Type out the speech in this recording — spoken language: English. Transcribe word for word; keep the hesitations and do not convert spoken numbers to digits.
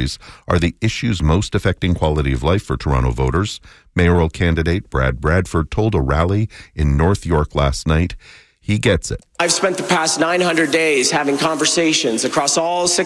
industries are the issues most affecting quality of life for Toronto voters. Mayoral candidate Brad Bradford told a rally in North York last night he gets it. I've spent the past nine hundred days having conversations across all six